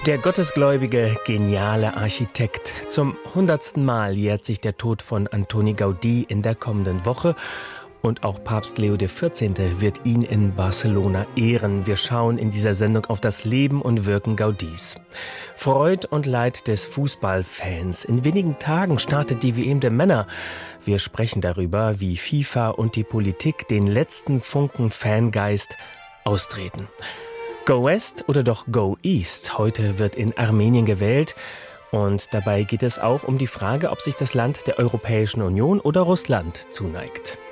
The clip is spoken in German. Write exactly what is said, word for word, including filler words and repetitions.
Der gottesgläubige, geniale Architekt. Zum hundertsten Mal jährt sich der Tod von Antoni Gaudí in der kommenden Woche. Und auch Papst Leo der vierzehnte wird ihn in Barcelona ehren. Wir schauen in dieser Sendung auf das Leben und Wirken Gaudís. Freud und Leid des Fußballfans. In wenigen Tagen startet die W M der Männer. Wir sprechen darüber, wie FIFA und die Politik den letzten Funken Fangeist austreten. Go West oder doch Go East? Heute wird in Armenien gewählt. Und dabei geht es auch um die Frage, ob sich das Land der Europäischen Union oder Russland zuneigt.